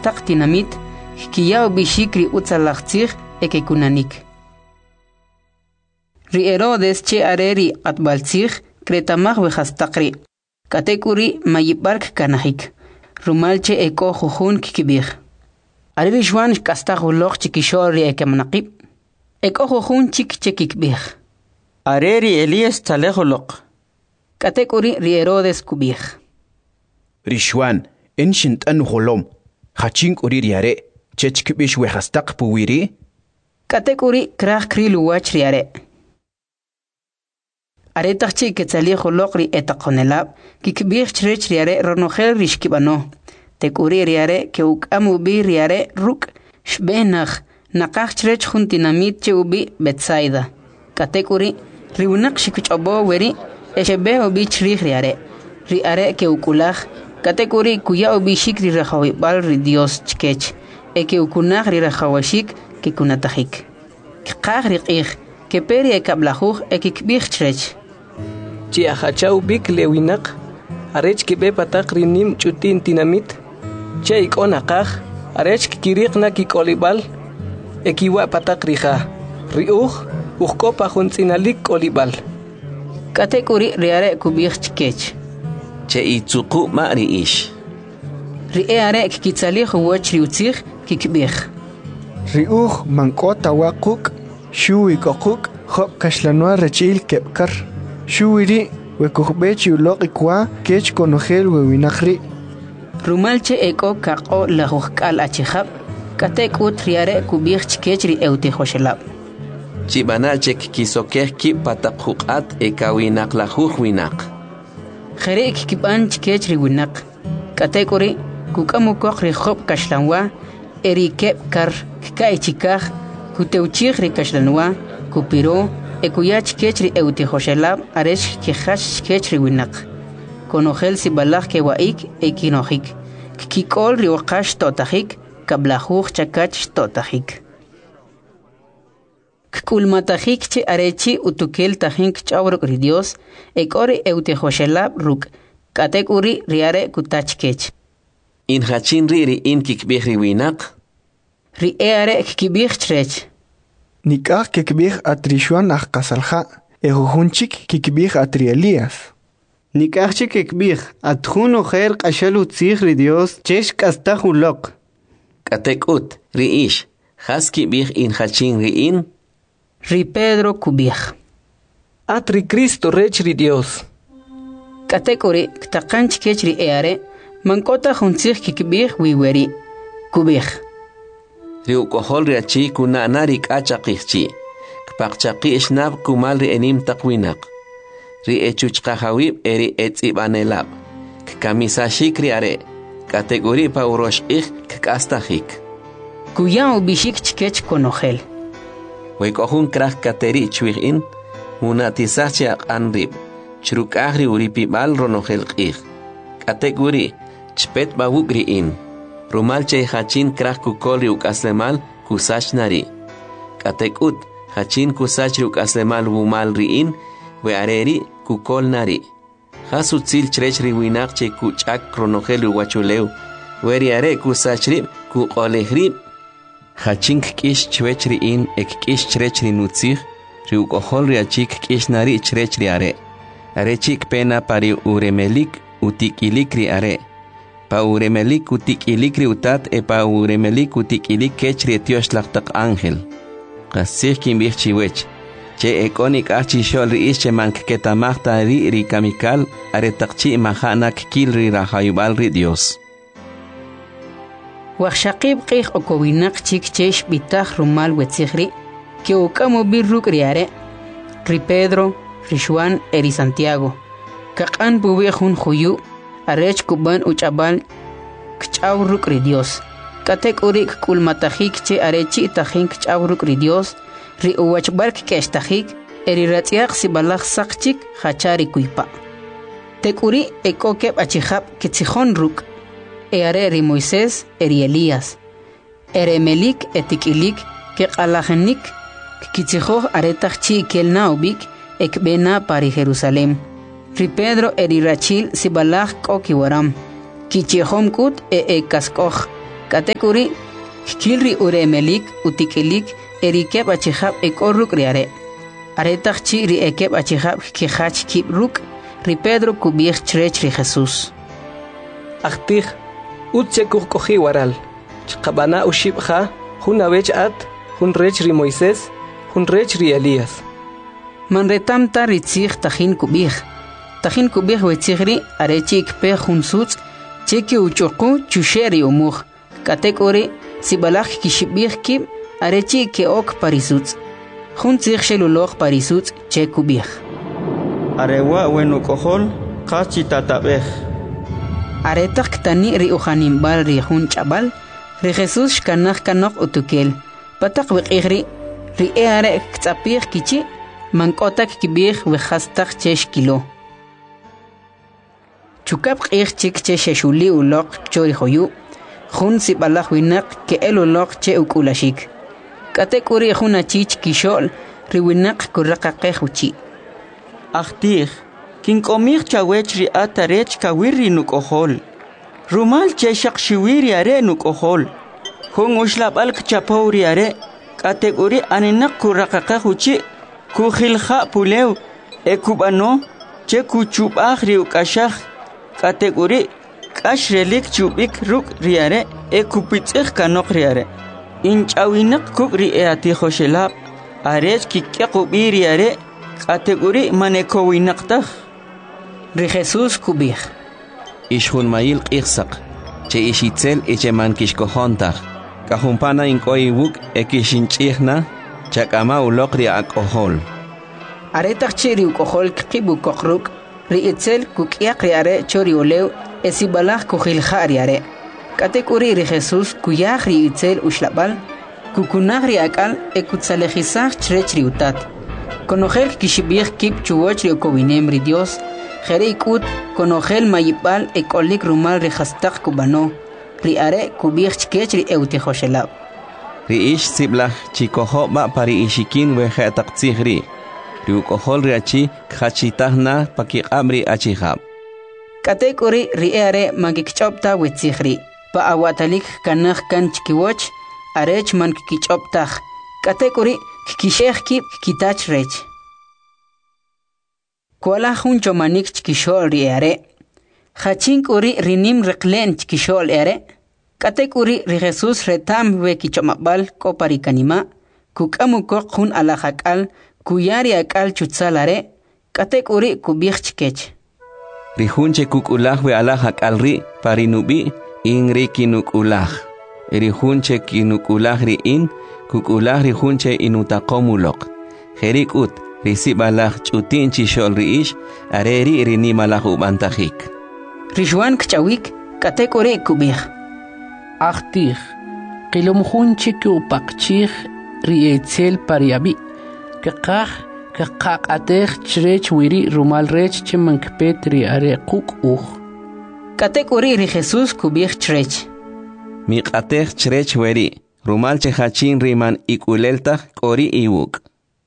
taq tinamit kiyaw bishik ri utzalaqtzij ekekunanik. Ri Herodes che areri atbaltzij kretamaj wejastaqri. Katekuri mayibark kanahik. Rumalche eko jujun kikibij. Areri Juan kastajuloq chikishor ri ekemnaqib. Eko jujun chik chekikbij. Areri Elías talejoloq. Katekuri ri Herodes kubij. Ri Juan enshint an holom. Hachink uri riare. Chechkibish wejastaq puwiri. Katekuri kraj kri luwach riare. Aretaqchi ketzalijo ri etaqonelab kikbij chrech riare ronojel rishkibano. Tekuri riare ke ukamu bi riare ruk shbenaj naqaj chrech juntinamit che ubi Betsaida. Katekuri riunaq shikuchobo weri eshebe ubi chrij riare. Riare ke ukulaj katekuri kuya ubi shikri rajawibal ri Dios chkech. Eke ukunaj ri rajawashik ke kunatajik. Qaj riqij ke peri ekablajuj ekikbij chrech. Chi ajachau bik lewinaq arech kibe pataq rinim chutin tinamit che ikonaqaj arech kiriqna kikolibal ekiwa pataq rija riuj ujkopa juntzinalik kolibal. Katekuri riare kubij chkech. Che itzuqu ma riish. Riare kikitzalij uwach riutzij kikbij. Riuj mankota waquk shuwi kokuk job kashlanua rechil kepkar. Shuwiri wekujbechi uloqi kwa kech konojel wewinaqri. Rumalche eko kaqo lajujkal achijab. Katekut riare kubij chkech ri eutijoshelab. Chibanalchek kisokej ki pataqjuqat ekawinaq lajuj winaq. Jere kikiban chkech ri winaq. Katekuri kukamukok ri job kashlanwa eri kepkar kikaichikaj kuteuchij ri kashlanwa kupiro ekuyach kechri eutijoshelab aresh kehash kechri winaq. Konojel sibalaj ke waik ekinojik. Kikol riwaqash totajik kablajuj chakach totajik. Kkulmatajik che arechi utukel tajink chawruk ri Dios ekori eutijoshelab ruk. Katekuri riare kutach kech. In hachin riri in kikbij ri winaq. Ri eare kikibij chrech. Nikaj kikbij atri Juan ajkasalja. Ejujunchik kikbij atri Elías. Nikajchik kikbij atjun ojer q'axal utzij ri Dios chesh k'astaj uloq. Katekut riish has kibij in hachin ri in. Ri Pedro kubij. Atri Cristo rech ri Dios. Katekuri ktaqanch kech ri eare mankota juntzij kikbij wiweri. Kubij. Riukohol riachi kuna nari k'achaqijchi. Kpaqchaqi ishnab kumal ri enim taqwinaq. Ri echuchqajawib eri etz'ibanelab. Kamisashik riare. Kategori pa uroshqij k'astajik. Kuya ubishik chkech konojel. Wekohun kraj kateri chwijin. Munatisachchi aq'anrib. Chruk'aj uripibal ronojel q'ij. Kategori chpet bawuk ri'in. Rumal che hachin kraj kukol ri uk'aslemal kusach nari. Katekut hachin kusach ri uk'aslemal wumal ri'in we areri kukol nari. Hasutzil chrech ri winaq che kuch'ak ronojel uwachulew. We riare kusach rib kuqolej rib. Hachin k'ish chwech ri'in ek k'ish chrech ri nutzij ri uk'ojol ri achik k'ish nari chrech ri are. Are chik pena pari uremelik utikilik ri are. Pa uremelik utikilik ri utat e pa uremelik utikilik kech ri etioxtlaqtaq ángel. Qasij kinbij chiwech. Che ekonik achi xol ri ische manketamajta ri kamikal are taqchi mahanak kil ri rajayubal ri Dios. Waqshaqib qij okowinaq chik chesh bitaj rumal wetzijri que ukamo birruk riare. Ri Pedro, ri Juan eri Santiago. Kaqan bubejun juyu arech kuban uchabal kchawruk ri Dios. Katek urik kulmatajik che arechi tajin kchawruk ri Dios. Ri uwachbark keshtajik eri ratziaq sibalaj saqchik hachari kuipa. Tekuri ekokeb achijab kitzijon ruk. Eare ri Moisés eri Elías. Eremelik etikilik ke qalajenik kitzijoj aretaj chi kelna ubik ekbena pari Jerusalem. Ri Pedro eri rachil sibalaj kokiwaram. Kichejom kut kaskoj. Katekuri kilri uremelik utikilik erikeb achihab ekorruk riare. Aretach chi ri ekeb achihab kihach kibruk ri Pedro kubich chrech ri Jesús. Achtih utchekuj koji waral. Chqabana ushibja hunawech at hunrech ri Moisés hunrech ri Elías. Manretamta ritzig tajin kubich. Tajin kubich wetzigri arechik pe hunsuts cheki uchoku chusheri umuj. Katekuri sibalach kishibich kib arechi ke ok parisuts. Juntzig sheluloj parisuts che kubich. Arewa wenu kohol kachi tatabej. Aretak tani ri uhanimbal ri hun chabal ri Jesús kanach kanok utukel. Patak wikigri ri eare ktsapich kichi mankotak kibich wehastak chesh kilo. Chukap qih chik che sheshuli ulok chori hoyu. Jun sibalach winak ke el ulok che ukulashik. Katekuri juna chich kishol ri winak kurraqaqeh uchi. Achtih kin komich chawech ri atarech kawiri nukohol. Rumal che shakshiwiri are nukohol. Jun ushlabal kchapauri are katekuri aninak kurraqaqeh uchi kukhilha pulew ekubano che kuchubach ri ukashach katekuri kashrelik chubik ruk riare ekupitsikh kanok riare inchawinak kukri eati khoshelab arech kikyaqubi riare kategori manekowinaqtaj ri Jesús kubich Ishun mayil qixsaq che ishitzel echeman kishkohontaj kajumpana inkoiwuk ekishinchihna chakama ulokri akohol aretach chiri ukohol kibu kokruk ri itzel kukyak riare chori olew esibalach kukhilja riare katekuri ri Jesús kuyaj ri itzel ushlabal kukunaj ri akal ekutsalejisaj chrech ri utat konojel kishibij kip chuwoch ri okowinem ri Dios jere ikut konojel mayipal ekolik rumal ri jastak kubano ri are kubij chkech ri eutijoshelab ri ish siblaj chikoho ba pari ishikin weja taqtzihri ri ukohol ri achi khachitahna pakiqamri achihab Katekuri ri are magikchopta witzihri pa awatalik kanaj kan chkiwoch arech man kichoptaj katekuri kishej kip kitach rech Kuala juncho manik chkishol ri are Hachinkuri rinim reklen chkishol are Katekuri ri Jesús retam we kichomabal koparikanima kukamukok jun alajakal kuyari akal chutsalare katekuri kubij chkech Rihunche kukulaj we alajak alri parinubi inri kinukulaj. Rihunche kinukulaj ri in kukulaj rihunche inutakomulok. Jerikut risibalaj chutin chishol ri ish areri rinimalaj ubantajik. Rishwan kchawik katekuri kubij. Achtih qilumhunche kupaqchih ri etzel pariabi. Kaqaj Kakaqatej chrech wiri rumal rech chimankpet ri are kuk Katekuri ri Jesús kubich chrech Miqatej chrech wiri rumal chehachin riman ikuleltaj kori iwuk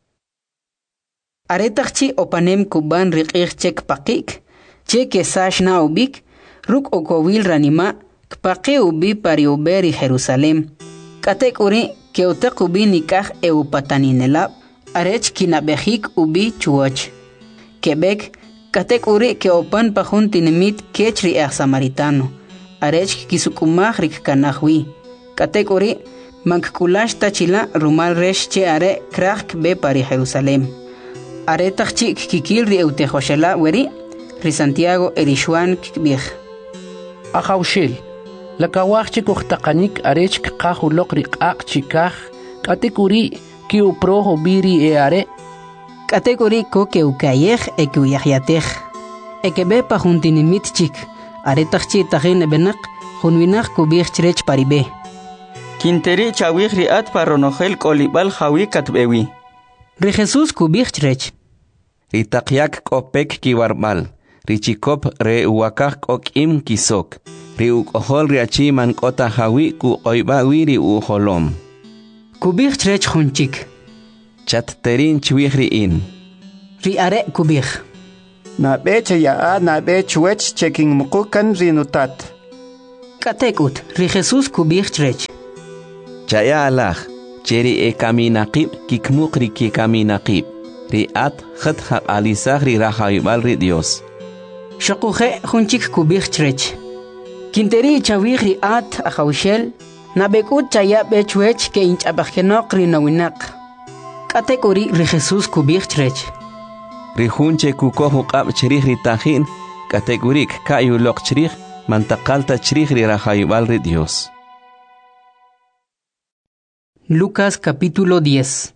Aretajchi opanem kuban riqij chek pakik che kesash na ubik ruk okowil ranima kpaqi ubi pariuberi Jerusalem Katekuri keotak ubi nikaj eupataninelab Arech kinabejik ubi chuoch. Quebec, katekuri ke opan pajun tinimit kechri samaritano. Arech kisukumaj rik kanahwi. Katekuri mankulash tachila rumal resh che are krak be pari Jerusalem. Aretachchi kikil ri eutejoshela weri ri Santiago erishwan kibij. Ajaushel, la kawachchi kuhtakanik arech kakahulok rik chikaj katekuri ki uproho biri eare Katekuri ko ke ukayej ekuyajyatej ekebe pa juntinimit chik aretachchi tajin benak junwinak kubij chrech paribe Kinteri chawij riat paronojel kolibal jawi katbewi Ri Jesús kubij chrech Ritaqyak kopek kiwarbal Richikop re uwakaj kokim kisok Ri ukohol riachi man kota jawi ku oiba wiri uholom Kubij chrech junchik Chatterin chwihri in Ri are kubij Na beche ya na bech wech checking mukukan rinutat Katekut, ri Jesús kubich trech. Chaya alaj, cheri e kaminaqib kikmuqri ki kaminaqib. Ri at khat haq alisaj ri rahayubal ri Dios. Shokuje hunchik kubich trech. Kinteri chawich ri at ajaushel, nabekut chaya bechwech ke inchabajenok ri nawinak. Katekuri ri Jesús kubich trech. Ri hunche kukohu qab cherih ri tajin, kategurik kayu lok cherih, mantaqalta cherih ri rahayubal ri Dios. Lucas capítulo 10.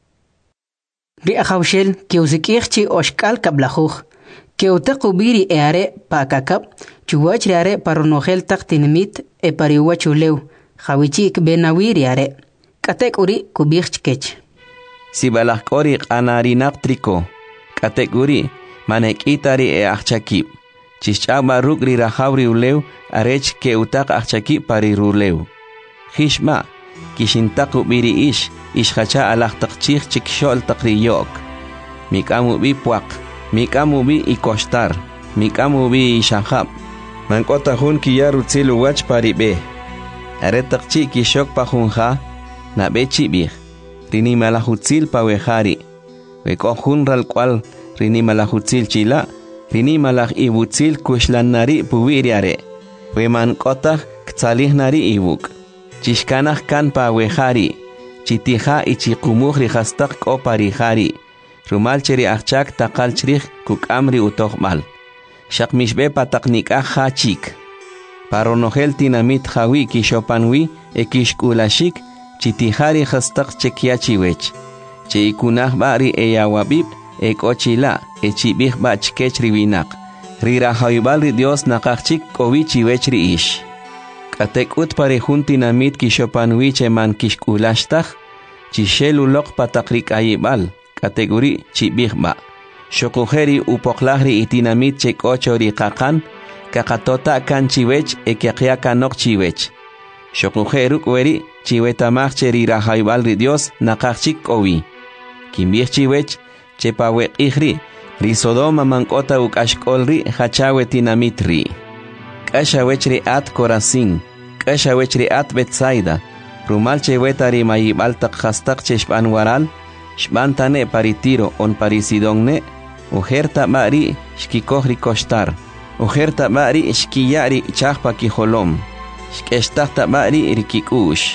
Ri ajaushel que usikirchi oshkal kablajuj, que utaqubiri eare pakakab, chuwach are paronogel taktinimit e pariwachuleu, jawichik benawiri are. Katekuri kubirchkech. Si balakori anarinak triko, kategori manek itari e achakip. Chichaba rugri rahabri uleu, arech ke utak achakip pari ruleu. Hishma, kishintaku biri ish hacha alak takchik chikshol takriyok. Mikamu bi puak, mikamu bi ikostar, mikamu bi ishahab. Mankota hun kiyaru tsilu wach pari be. Are takchik kishok pahunha, na be chibir. Rini malahutzil pawehari. Wekohun ral cual rini malahutzil chila. Rini malah ibutzil kushlan nari puwiriare. Weman kotah ktalih nari ibuk. Chishkanah kan pawehari. Chitiha ichikumuh rihastak ko parihari. Rumal cheri achak takal cherih kukamri utohmal. Shakmishbe pataknikah hachik. Paronogel tinamit hawi kishopanwi ekishkulashik. Chitihari hastak chekiachiwech. Che ikunah bari eyawabib, ekochila, echibih bach kechriwinak. Rira haybal ri Dios nakachik kowichiwech ri ish. Katekut parejuntinamit kishopanwiche man kishkulashtach, chishelulok patakrik ayibal, kategori chibihba. Shokujeri upoklahri itinamit chekochori kakan, kakatota kan chiwech ekiakiakanok chiwech. Shokujeruk weri chiwetamach cheri rahaybal ri Dios nakachik owi. Kimbich chiwech chepawek ihri ri Sodoma mankota ukashkol ri hachawe tinamit ri. Kashawech ri at Corazín, kashawech ri at Betsaida, rumal cheweta ri mayibal takhastak cheshpan waral, shbantane pari Tiro on pari Sidonne, ujerta mari shkikohri kostar, ujerta mari shkiyari chahpa kijolom. Shkeshtahta mari rikikush.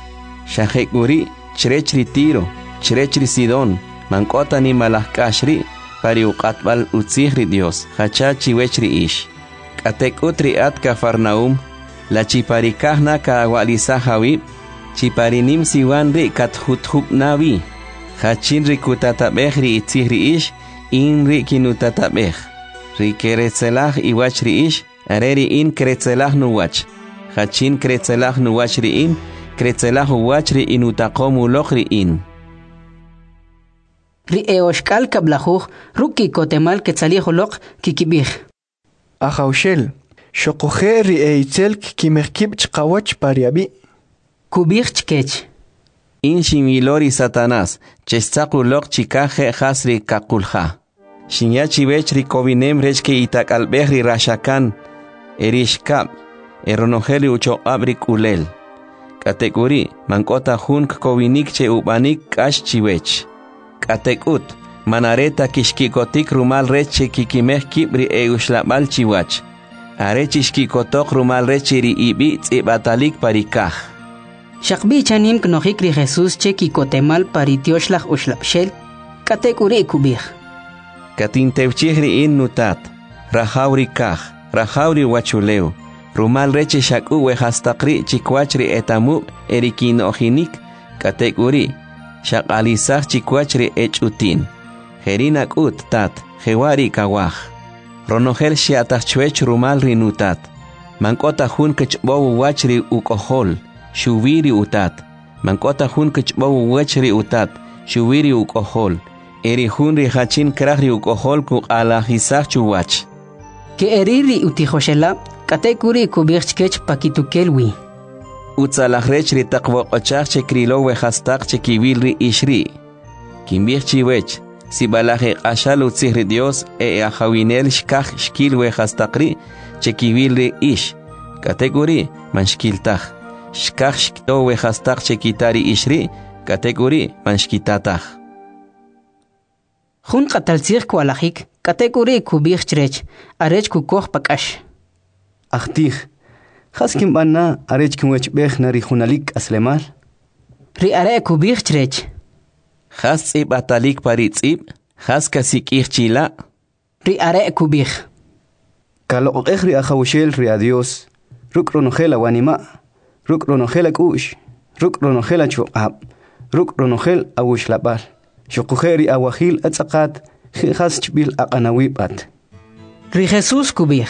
Shahekuri, chrechri Tiro, chrechri Sidón, mankota ni malahkashri, pari uqatbal utzihri Dios, hachachi wechri ish. Katekutri at Cafarnaum, la chiparikahna ka awalisahawi, chiparinim siwanri kathuthub nawi, hachinri kutatabehri itzihri ish, inri kinutatabeh. Rikeretzelah iwachri ish, areri in keretzelah nuwach. Hachin kretzelah nuwachriin, kretzelah uwachriin utakomulokriin. Ri eoshkal kablajuj, ruki kotemal ketzaliholok kikibij. Ajaushel, shokoje ri eitzel kimekib chkawach pariabi. Kubij chkech. In shimilori Satanás, chestakulok chikaje hasri kakulha. Shinyachi bechri kovinem rechke itakalbehri rashakan, erishkab. Eronogeli ucho abrik ulel. Kategori mankota hunk kovinik che ubanik kash chiwech. Katekut manareta kishkikotik rumal reche kikimeh kibri eushlabal chiwach. Are chishkikotok rumal reche ri ibi tzibatalik parikah. Shakbi chanim knohik ri Jesús che kikotemal paritioshlah ushlapshel. Kategori kubij. Katintevchihri in nutat. Rahauri kah. Rahauri wachuleu. Rumal reche shaku wehastakri chikwachri etamu erikin ojinik kategori shakalisach chikwachri echutin. Herinak ut tat, hewari kawaj. Ronogel shiatachwech rumal rinutat. Mankota hun kechbowu wachri ukohol, shuviri utat. Mankota hun kechbowu wachri utat, shuviri ukohol. Eri hun rihachin krahri ukohol kuk alajisach chuwach. Que eriri utijoshela. Katekuri kubirchkech pakitukelwi. Utzalajrechri takwokochach chekrilo wehastak chekivilri ishri. Kimbirchiwech, si balaje ashal utzihri Dios ajawinel shkaj shkil wehastakri chekivilri ish. Kategori manshkiltaj. Shkaj shkto wejastaj chekitari ishri. Kategori manshkitataj. Jun qataltzij kualajik, kategori kubij chrech, arech kukoh pakash. Achtij. Haskim banna arech kimwech bech nari junalik aslemal. Ri are kubij chrech. Has tzib atalik pari tzib. Has kasik chila. Ri are kubij. Kalo ri ajawshel ri adios. Ruk ronogela wanima. Ruk ronogela kush. Ruk ronogela chuqab. Ruk ronogel awushlabal. Shukujeri awahil atzaqat. Has chbil aqanawibat. Ri Jesus kubij.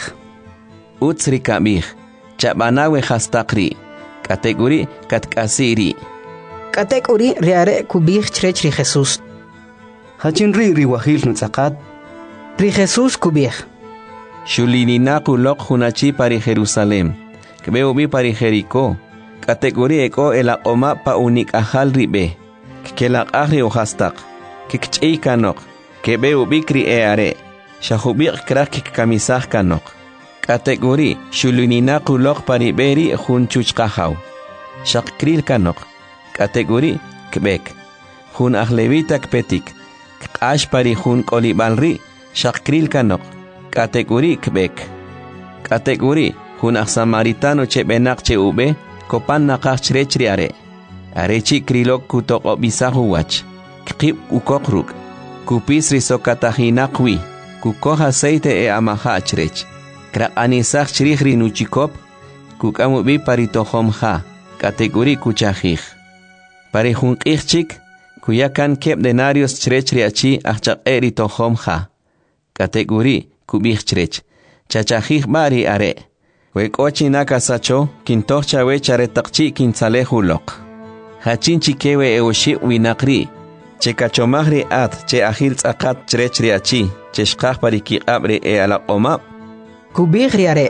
Utsri kabij. Chabanawe hastakri. Kategori katkasiri. Kategori ri are kubij chrech ri Jesus. Hachin ri wahil nutzaqat. Ri Jesus kubij. Shulinina kulok hunachi pari Jerusalem. Kbeubi pari Jericó. Kategori eko el aqoma pa unik ahal ribe. Kelak ahri o hastak. Kikchei kanok. Kbeubi kri eare. Shahubik krak kikamisah kanok. Kategori shulinina kulok pari beri hun chuchkahaw. Shakkril kanok. Kategori kbek. Hun ahlevita kpetik. Kash pari hun kolibalri. Shakkril kanok. Kategori kbek. Kategori hun samaritano che benak che ube. Kopan nakach chrechriare. Arechi krilok kutok obisahu wach. Kip ukokruk. Kupis risokatahinakwi. Kukoh aceite e amaha chrech. Krak anisach chrihri nuchikop. Kukamubi paritohom ha. Kategori kuchajij. Pari hun kichik. Kuyakan kep denarios chrechriachi achak eritohom ha. Kategori kubij chrech. Chachajij bari are. Wekochi nakasacho, kintocha wechare takchi kinsalehulok. Hachinchi kewe eoshi winakri. Che kachomahri at, che ahil tzakat chrechriachi, che shkaj pariki abre e ala omap. Kubij ri are.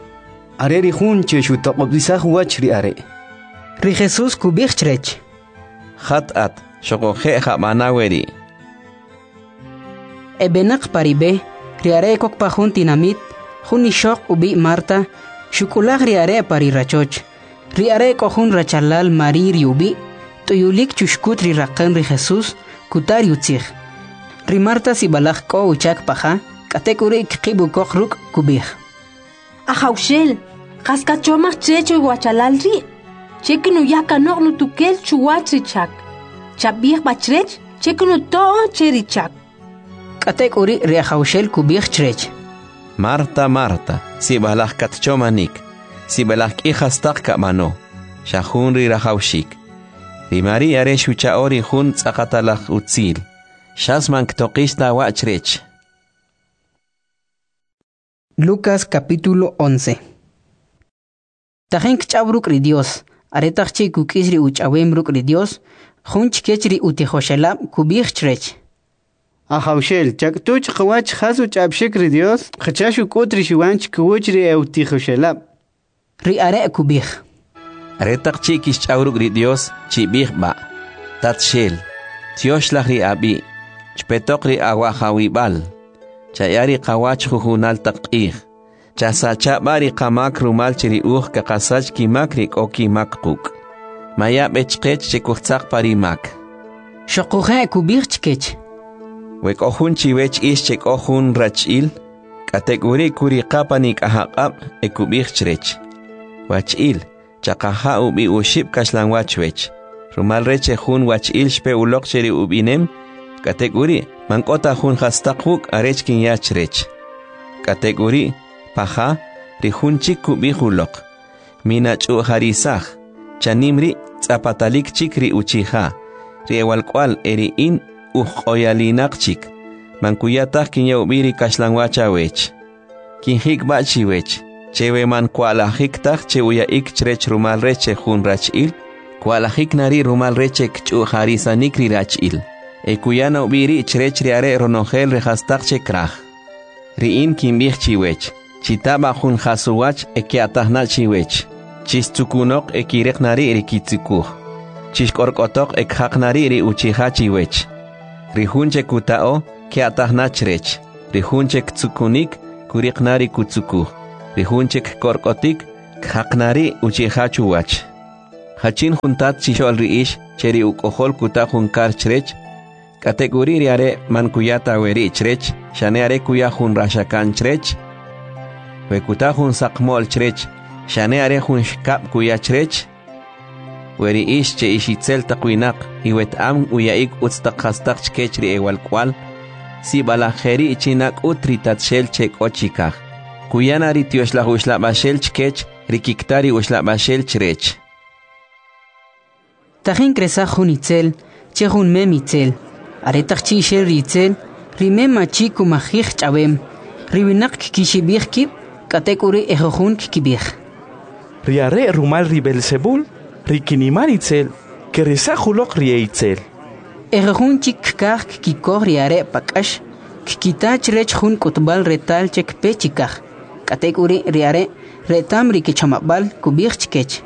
Are ri jun che shutaqobisah wach ri are. Ri Jesus kubij chrech. Hat at, shokoje jamanaweri. Ebenak paribe, ri are kok pajun tinamit, jun ishok ubi Marta, shukulag ri are pari rachoch. Ri are kohun rachalal mari riubi, tuyulik chushkut ri raqan ri Jesus, kutar yutzig. Ri Marta si balag ko uchak paja, kategori kikibu kokruk kubij. Ajawshel, kaskachomach checho guachalal ri. Chekinu yakanok no tukel chuwatri chak. Chabij bachrech, chekinu to cheri chak. Kategori ri ajawshel kubij chrech. Marta, Marta, si balag katchomanik, si balag ihastak kamano, shahun ri rahawshik. Ri Maria re shuchaori hun tzakatalach utzil, shasman ktokista wachrech. Lucas capítulo 11. Tajen kchabruk ri Dios, aretachchi kukisri uchawembruk ri Dios, junch kechri utihoshelab kubij chrech. Ajawshel, chaktuch qawach hasu chabshikri Dios, khachashu kutri shiwanch kuchri eutijoshelab. Ri are kubij. Aretachchi kischawruk ri Dios, chibij ba. Tatshel, tioshlach ri abi, chpetok ri awahawibal. Chayari qawach jujunal taqih. Chasacha bari qamak rumal chiri kakasach kimakrik o kimakquk. Maya bechqech chikuchaq parimak. Shokuhe kubij chkech. Wekohun chiwech ischek ohun rachil. Kategori kuri qapanik ahaqab ekubij chrech. Wachil, chaqaha ubi ushib kashlan wachwech. Rumal reche hun wachil shpe ulok chiri ubinem. Kategori mankota hun hastaquk arechkin yachrech. Kategori paja rihun chik kubijulok. Minachu harisaj. Chanimri tzapatalik chikri uchiha. Riewalkwal eriin ujoyalinakchik. Mankuyatah kinyawbiri kashlanwachawech. Kinhik bachiwech. Chewe man kualahiktaj che uyaik chrech rumal reche hun rachil. Kualahik nari rumal reche kchu harisanikri rachil. Ekuyana ubiri chrechriare ronogel rehastakche kraj. Riin kimbij chiwech. Chitaba jun hasuwach ekiatahna chiwech. Chistukunok ekirek nari rikitsikuj. Chishkorkotok ekhak nari ri uchiha chiwech. Rihunche kutao kiatahna chrech. Rihunche ktsukunik kurik nari kutsukuj. Rihunche korkotik Khaqnari uchihachu wach. Hachin juntat chishol riish cheri ukohol kuta junkar chrech. Kategori riare man kuyata weri chrech. Shaneare kuya jun rashakan chrech. Wekuta jun sakmol chrech. Shaneare jun shkap kuya chrech. Weri ish che ishitzel takwinaq. Iwet am uyaik utstaqhastaq chkechri ewal kwal. Si balajeri chinak utri tatshel chek ochikaj. Kuyanari tioshlah ushlabashel chkech. Rikiktari ushlabashel chrech. Tajin kresaj jun itzel, che jun mem itzel. Aretaq chi shel ritzel, rimem machi kumajij chabem. Ribinak kishibij kib, katekuri ejojun kibij. Riare rumal ribelsebul, rikiniman itzel, keresajulok rie itzel. Ejojun chik kaj kikoj riare pakash, kikitach rech jun kutbal retal chek pechikaj. Katekuri riare, retam rikichamabal kubij chkech.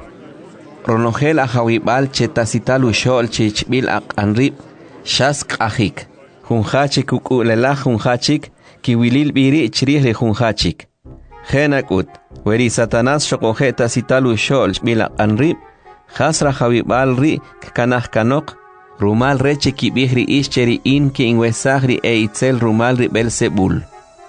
Ronogel ajawibal chetasitalu shol chichbil anrib shask ajik. Junhachik ukulela junhachik kiwilil biri chrih junhachik. Genakut weri Satanás shokoje tasitalu shol bil anrib hasra jawibal ri kanaj kanok rumal reche kibihri ischeri in ki inwesagri e itzel rumal ri Belzebul.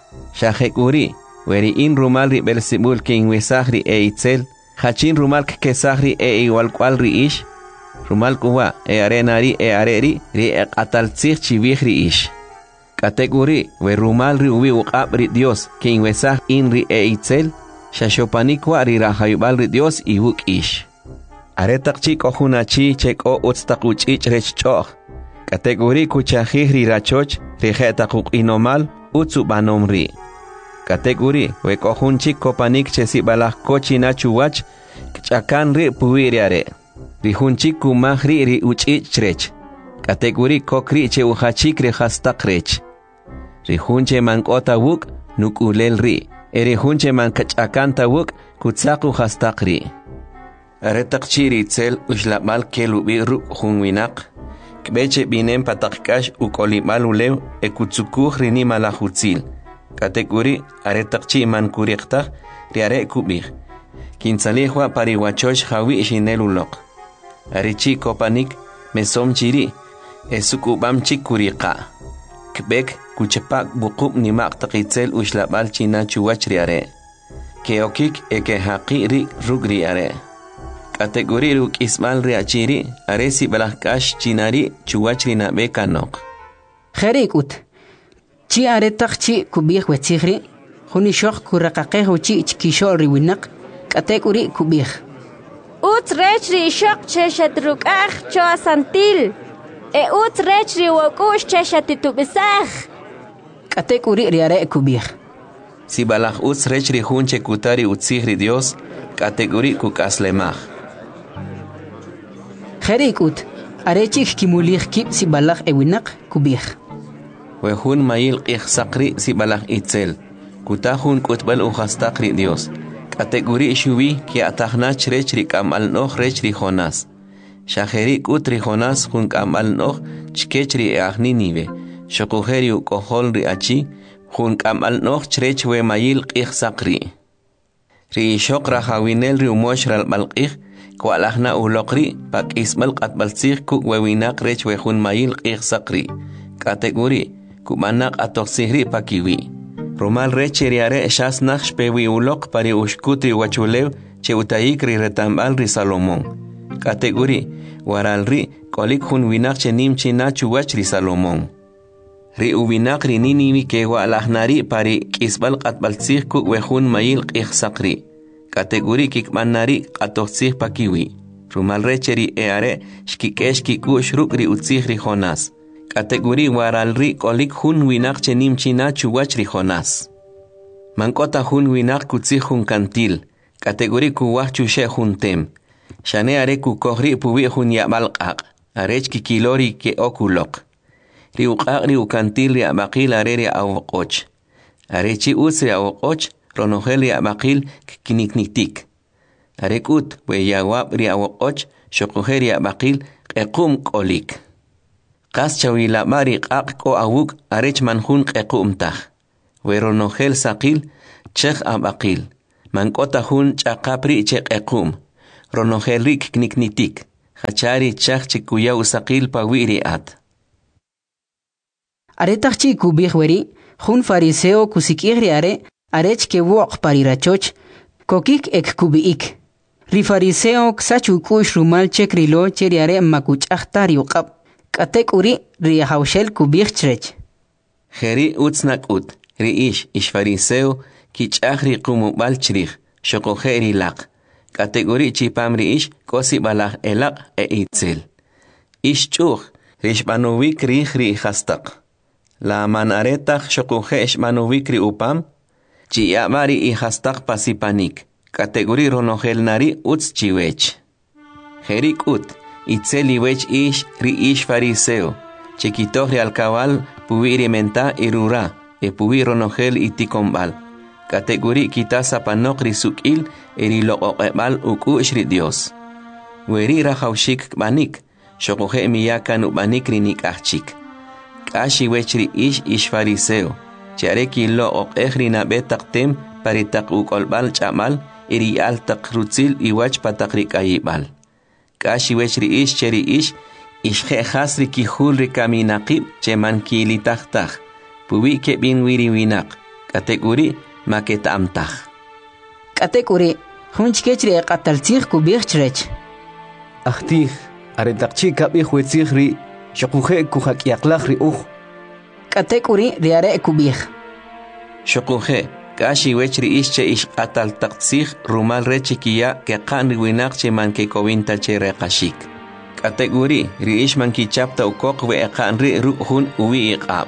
Shajekuri weri in rumal ri Belzebul ki inwesagri e itzel Hachin rumal kesahri e igual cual riish. Rumal kuwa e arenari e areri ri e ataltzir chivihri ish. Kategori we rumal ri ubi uqabri Dios que inwesah in ri e itzel. Shashopanikwa ri rahayubal ri Dios ibuk ish. Aretak chik ojunachi chek o utstakuch ich rech choch. Kategori kuchahih ri rachoch ri jetakuk inomal utsubanom ri. Kategori we kohun chik kopanik chesi balak kochina chuwach kchakan ri puiriare. Rihun chik kumahri ri uchich chrech. Kategori kokri che uhachik ri hastakrech. Rihun che mankota wuk nukulel ri. Erihun che mankchakan tawuk kutsaku hastakri. Aretak chiri tzel ushlamal kelubi ru hunwinak. Kbeche binem patakkash ukolimal ulew ekutsukuh rini malahutzil. Kategori aretakchi man kuriqtaq riare kubig. Kinsalihwa pariwachosh hawi shinelulok. Arichi kopanik mesom chiri esukubam chikuriqa. Kbek kuchepak buqub nimaq taqitzel ushlabal china chuwach riare. Keokik eke haqi ri rugri are. Kategori ruk ismal riachiri aresi balakash chinari chuwach rina bekanok. Kherikut. Chi aretak chi kubih wetzigri, junishok kuraqaqeh uchi chkishol riwinak, katekuri kubih. Uts rechri shok cheshatrukaj cho asantil. Uts rechri wakush cheshatitubisaj. Katekuri riare kubih. Si balaj uts rechri junche kutari utzigri Dios, kateguri kukaslemaj. Kherikut, arechik kimulih kip si balaj ewinak kubih. Wehun mayil qih sakri si balak itzel. Kutahun kutbal uhastakri Dios. Kategori shubi ki atahna chrech rikam al noh rech ri Jonas. Shaheri kut ri Jonas hun kam al noh chkech ri ahni nive. Shokuheri ukohol ri achi hun kam al noh chrech we mayil qih sakri. Ri shok rahawinel ri umosh ral balqih kwa alahna ulokri pak ismal qatbalsih kuk wewinak rech we hun mayil qih sakri. Kategori kumanak atoksihri pakiwi. Rumal recheriare shas naksh pewi ulok pari ushkutri wachulew che utayikri retambal ri Salomón. Kategori waral ri kolik hun winak che nimchi nachu wach ri Salomón. Ri uwinak ri niniwi ke wa alahnari pari kisbal qatbalsih ku wehun mayil qih sakri. Kategori kikmanari atoksih pakiwi. Rumal recheri eare shkikesh kikush ruk ri utsih ri Jonas. Kategori waral ri kolik hun winak che nimchi nachu wach ri Jonas. Mankota hun winak kutzih hun kantil. Kategori kuwach chushe hun tem. Shane are kukohri puwi hun yabal qaq. Arech kikilori ke okulok. Ri uqaq ri ukantil ri abaqil are ri awoqoch. Arechi us ri awoqoch ronogel ri abaqil kinikniktik. Arekut we yawab ri awoqoch shokuhe ri abaqil qequm kolik. Qas chawila mari qaq ko awuk arech manhun qequmtaj. Weronogel saqil chekh abaqil. Mankota hun chaqapri cheqequm. Ronogel rik kniknitik. Hachari chaq chikuya usaqil pawiri at. Aretaq chi kubih weri, hun fariseo kusikihri arech ke wok parirachoch, kokik ek kubiik. Ri fariseo ksachu kush rumal chek rilo cheri are makuch ahtari uqab. Katek uri ri haushel kubih chrech. Heri utsnak ut, ri ish fariseo kich ahri kumubal chrich, shokoheri laq. Kategori chipam ri ish kosi balach elaq itzel. Ish chuch, rishbanowik ri hastaq. La manaretach shokohe ishbanowik ri upam, chiyamari hastaq pasipanik. Kategori ronogel nari uts chiwech. Herik ut, itzel iwech ish ri ish fariseo. Chekitoh ri alkawal puwiri menta irura, puwi ronogel itikombal. Kategori kita sapanok risukil eri loqoqebal ukush ri Dios. Weri rahaushik banik, shokohe miyakan ubanik rinik ahchik. Kashi wechri ish fariseo, chareki loqoqeh rina betaktem paritak ukolbal chamal eri altak rutzil iwach patakrik ayibal. Kashi wechri ish cheri ish khasri kihul rikaminaqib cheman kilitahtah, puwi kebin wiri winak. Kategori maket amtah. Kategori hunchkechri qataltzih kubih chrech. Ahtih aretakchi kabih wetzih ri shokuhe kuhakyaqlaj ri uj. Kategori riare kubih. Shokuhe kashi wechri ische ish qataltzih rumal rechikiya ke qan winak cheman ke kovinta chere qashik. Kategori ri ish man kichapta ukoq we qan ri ruhun uwi iqab.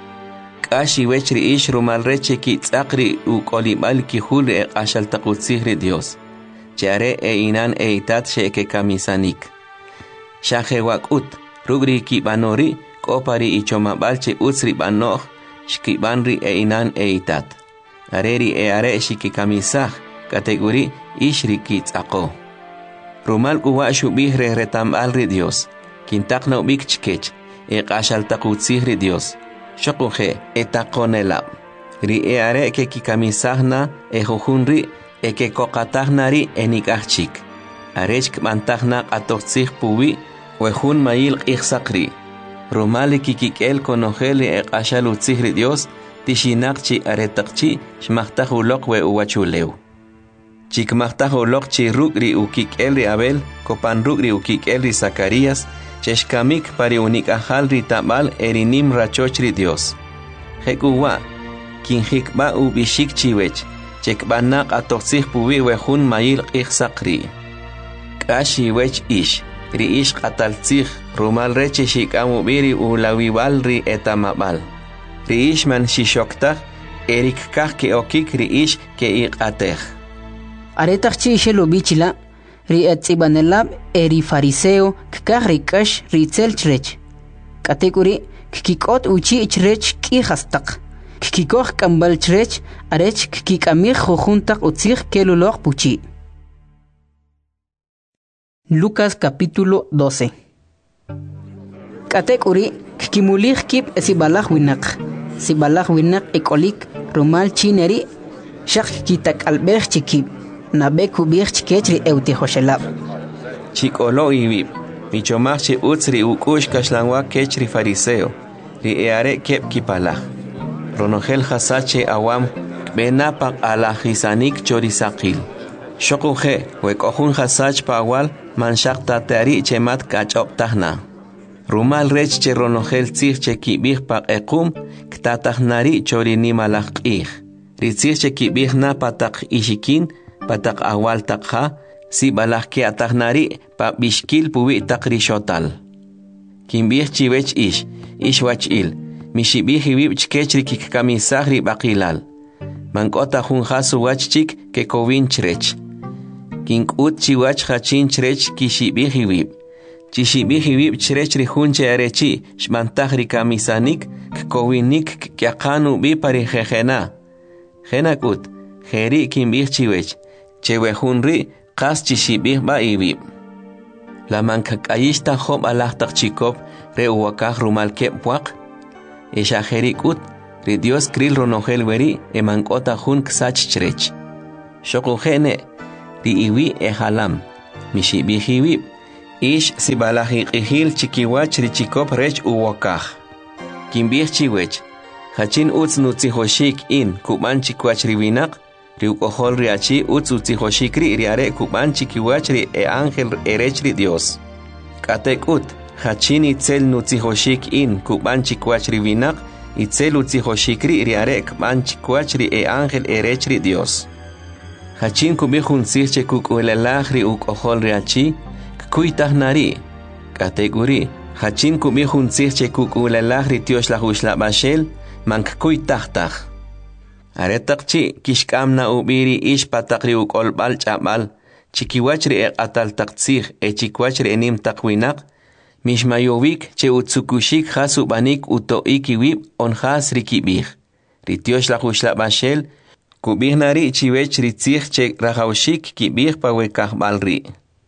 Kashi wechri ish rumal reche ki tsaqri u kolibal ki hul ashal taqutsihri Dios. Chare inan itat sheke kamisanik. Shahe wakut rugri ki banori kopari ichoma balche utsri banoh shkibanri inan itat. Areri are shiki kamisah kategori ishri ki tsaqo. Rumal kuwa shubihre retambalri Dios. Kintakna ubik chkech ashal taqutsihri Dios. Shokuhe etakonela. Ri are ke kikamisahna jujunri ke kokatahnari enikachik. Arechk mantahna atoxih puwi wejun mail ichsakri. Romali kikikel konojeli ashalutzihri Dios tishinakchi aretakchi shmahtahulok we uwachuleu. Chikmahtahulok chi rugri ukikelri Abel kopan rugri ukikelri Zacarías cheshkamik pari unik ahal ritabal erinim rachochri Dios. Hekuwa, kinhikba ubishik chiwech, chekbanak atoxih puwi wejun mail ichsakri. Kashi wech ish, ri ish qataltzih, rumal reche shikamubiri ulawiwal ri etamabal. Ri ish man shishoktak, erik kah ke okik ri ish ke iqateh. Aretakchi ishelo bichila, ri etzibanelab eri fariseo kkah rikash ritzel chrech. Kategori kikikot uchi chrech ki hastaq. Kikikoh kambal chrech arech kikamih jujuntak utzih keluloj puchi. Lucas capítulo 12. Kategori kikimulih kip sibalaj winak. Sibalaj winak ekolik rumal chineri shak kitak albej chikip. Nabeku birch ketri euti hoshelab. Chikolo ibib. Michomachi utsri ukush kashlanwa kechri fariseo. Ri eare kep kipala. Ronogel hasache awam benapak ala hisanik chorisakil. Shokuhe wekohun hasach pawal manshak tatari chemat kachop tahna. Rumal rech che ronogel tzih che kibih pak ekum ktatahnari chorini malak ih. Ritzih che kibih na patak ishikin patak awal takha si balah ke atahnari pa bishkil puwi takri shotal. Kimbih chiwech ish wach il, mishibih hibib chkechri kikamisahri bakilal. Mankota hun hasu wach chik ke kovin chrech. Kinkut chiwach hachin chrech kishibih hibib. Chishibih hibib chrech rihunche arechi shmantahri kamisanik kowinik kyakanu bi pari jejena. Jenakut, jeri kimbih chiwech. Chewehunri qas chishibih ba ibib. La mankakayishta job alahtak chikop re uwakah rumal kepwak. Eshajerikut ri Dios kril ronogel weri emankota hun ksach chrech. Shokujene, ri iwi halam, mishi bihiwib, ish sibalahi ihil chikiwach ri chikop rech uwokaj. Kimbih chiwech, hachin utz nutzihoshik in kuban chikwach riwinak, ri ukohol riachi utz utzihoshik ri are kuban chikiwach ri ángel erech ri Dios. Katek ut, hachin itzel nutzihoshik in kuban chikwach riwinak, itzel utzihoshik ri are kuban chikwach ri ángel erech ri Dios. Hachin kubihun sirche kukuelalaj ri ukohol riachi, kuitah nari, katek uri, hachin kubihun sirche kukuelalaj ri Dios la hushla bashel, mank kuitah. Aretakchi kishkam na ubiri ish patakri ukolbal chabal, chikiwachri atal taktsir chikiwachri enim takwinak, mishmayovik che utsukushik hasubanik utoikiwib on has rikibih. Ritiosh la hushla bashel, kubih nari chiwech ritzich che rahaushik kibih pawekah balri.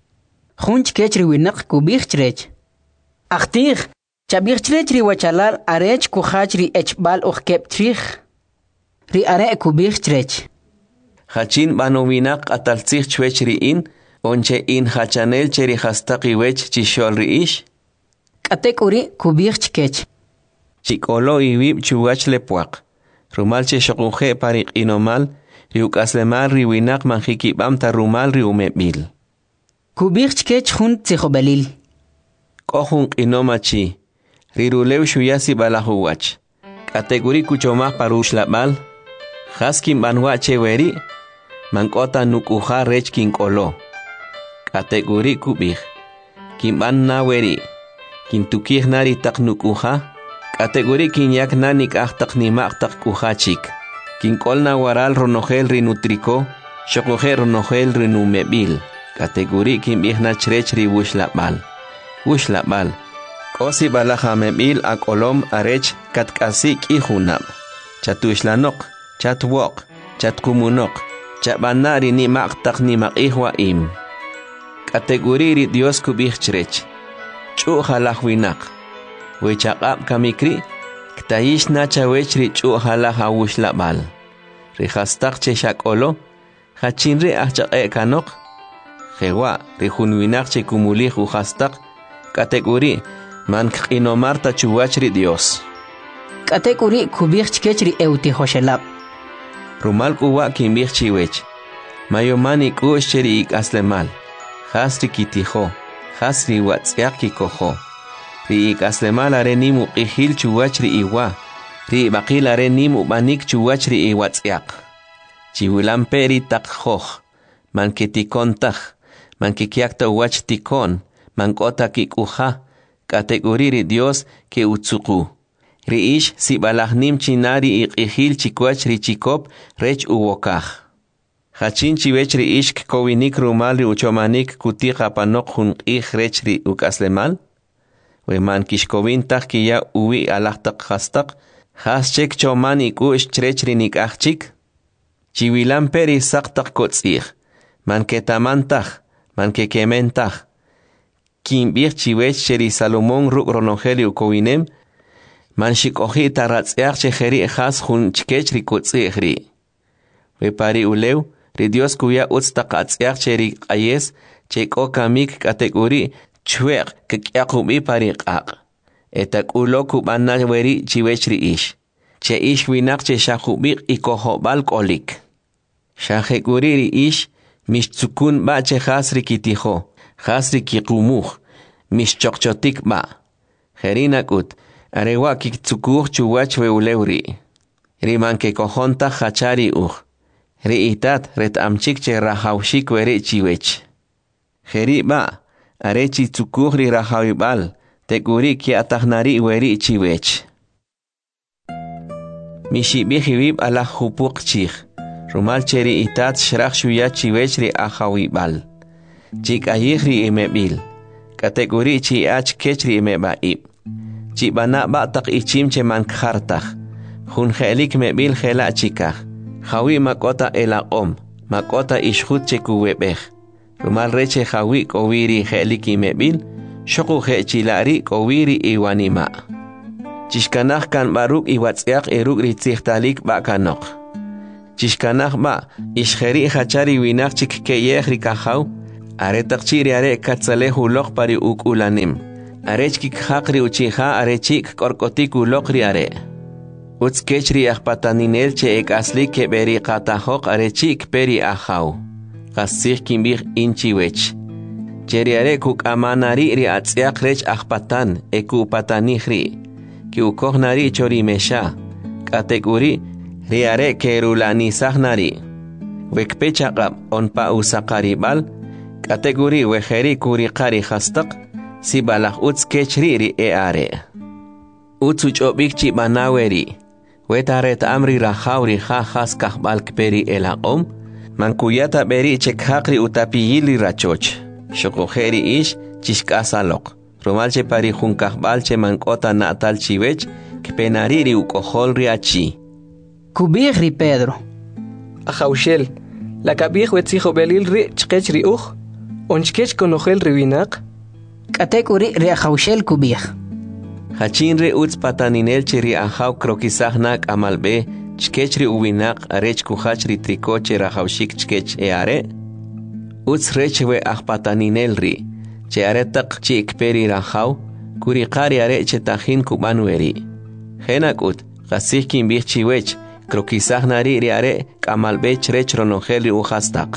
Hunch kechri winak kubih chrech. Achtir, chabih chrech ri wachalal arech kuhachri echbal ukeptrich. Ri are kubih chrech. Hachin banowinak ataltzich chwech ri in, onche in hachanel cheri hastaki wech chishol ri ish. Katek uri kubih chkech. Chikolo iwib chuwach lepuak. Rumal che shokuje parik inomal, riuk aslemal riwinak manjikibam ta rumal riumebil. Kubih chkech hun tzijobalil. Kohun inomachi, rirulew shuyasi balahuwach. Kategori kuchomah parush labal, haskin banwa cheweri, mankota nukuha rech kinkolo. Kategori kubih, kimban naweri, kintukih nari tak nukuha, kategori kinyak nanik ahtak nimak tak kuhachik. Kinkol na waral ronogel rinutriko, shokogel ronogel rinumebil. Kategori kimbih na chrech ri wush labal. Wush labal. Kosi balajamebil akolom arech katkasik ihunab. Chatushlanok, chatwok, chatkumunok, chabanari ni maktak ni makihwa im. Kategori Dios kubih chrech. Chu halahwinak. Wechakap kamikri, ktaish na chawechri chu halahawush labal. Rihastak cheshak olo, hachinri ahchak kanok. Hewa, rihunwinak che kumulih uhastak. Kategori mank inomarta chuwachri Dios. Kategori kubih chkechri euti hoshelab. Rumal kuwa kimbih chiwech. Mayomani kushcheri ik aslemal. Hasri kitiho. Hasri watsyak kikoho. Ri ik aslemal are nimu ihil chuwachri iwa. Ri bakil are nimu banik chuwachri iwatsyak. Chiwilamperi takhoh. Manketikontah. Mankikiakta wach tikon. Mankota kikuha. Kategori Dios ke utsuku. Riish si balahnim chinari ihil chikwach ri chikop rech uwokaj. Hachin chiwech riish kowinik rumal ri uchomanik kutika panok hun rech ri ukaslemal. Weman kishkowintah kiya uwi alahtak hastak. Haschek chomani kush chrech ri nikachik. Chiwilan peri saktak kotzir. Manketamantah. Mankekementah. Kimbir chiwech cheri Salomón ruk ronogeli ukowinem. Manshikohi taratziach cheheri has hun chkech rikutzihri. Wepari ulew, ri Dios kuya utztakatziach cheri ayes, cheko kamik kategori chweq kekyakubi pariqaq. Etak ulo kubana weri chiwech ri ish. Che ish winak che shakubik ikohobal kolik. Shahekuri ri ish, mishtzukun ba che has rikitiho. Hasri kikumuh, mishchokchotik ba. Herinakut, arewa kiktukuh chuwach weulewri. Riman ke kohonta hachari Ri itat ret amchik che rahaushik weri chiwech. Heri ba, arechi tukuh ri rahawibal, tekuri ki atahnari weri chiwech. Mishibihibib ala hupuk chich. Rumal cheri itat shrach shuya chiwech ri ahawibal. Chik ayihri imebil. Kategori chi ach kechri imebaib. Chi bana batak ichim che mankhartach. Hun helik mebil hela chikach. Hawi makota elaqom. Makota ishhut che kuwebech. Rumal reche hawi kowiri helik imebil. Shoku he chilari kowiri iwanima. Chishkanach kan baruk iwatsiak eruk ritzichtalik bakanok. chishkanaj ba ishjeri hachari winak chik keyej rikajaw aretak chiri are katzalej uloq pari ukulanim arech kik haqri uchija arechik korkotik uloqri are Uts kechri ajpataninel che ek asli ke beri qatajoq arechik peri ajaw qasik kimbir inchiwech Cheriare kuk amanari ri atziak rech ajpatan eku patanihri ki ukohnari chori mesha kategori riare kerulani sahnari wekpechaqab onpa usakaribal kategori wejeri kuriqari hastaq sibalaj uts kechri ri eare utsuchobik chibanaweri wetaret amri rajawri jajas kahbalk peri elaqom mankuyata beri chekhaqri utapiyili rachoch Shokojeri ish chishkasalok. Romalche pari junkajbalche mankota natal chiwech kpenariri ukojol riachi. Kubig ri Pedro. Ajaushel. La kabig wetzijo belil ri chkech ri uj. Onchkech konojel riwinak. Katekuri ri ajaushel kubig. Hachin ri utz pataninel ri ajaw krokisajnak amalbe chkech ri uwinak arech kuhach ri trikoche rajaushik chkech eare. Uts rechwe ajpataninel ri, che aretak chik peri rajaw, kuriqari are che tajin kubanueri. Henak ut, qasihkin bih chiwech, krokisajnari ri are kamalbech rech ronojel ri ujastak.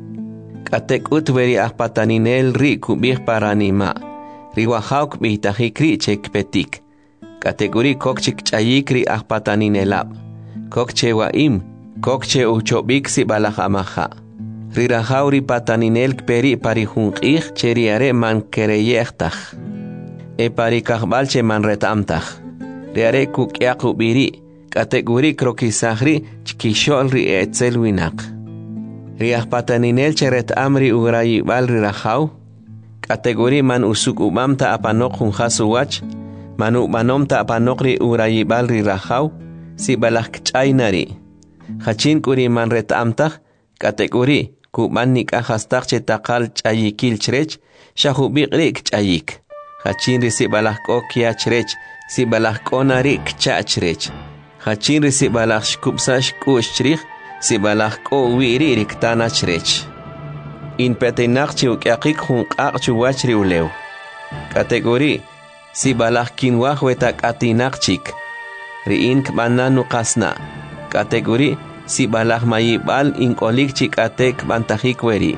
Katek ut veri ajpataninel ri kubih paranima, ri wajaw kbih tajikri chek petik. Kategori kokchik chayik ri ajpataninelab, kokche waim, kokche uchobik si balaj amaja. Rirajauri pataninel peri parijunqij cheriare man kereyejtaj. E parikajbal che man retamtaj. Riare kukyaqubiri, kategori krokisajri chkishol ri etzel winak. Riaj pataninel che retamri ugrayibal rirajaw. Kategori man usuk ubamta apanok junjasuwach. Man ubanomta apanok ri ugrayibal rirajaw. Si balak chaynari. Hachin kuri man retamtaj. Kategori kuban nikajastak che takal chayikil chrech, shahubiq rik chayik. Hachin risibalak okia chrech, sibalak onari kchachrech. Hachin risibalak shkupsash kushchrich, sibalak o wiri riktana chrech. In petenak chiukyakik hunqaq chuwachri ulew. Kategori, sibalak kinwaj wetak atinak chik. Riin kbananu qasna. Kategori, si balaj mayibal inkolik chikatek bantajik weri.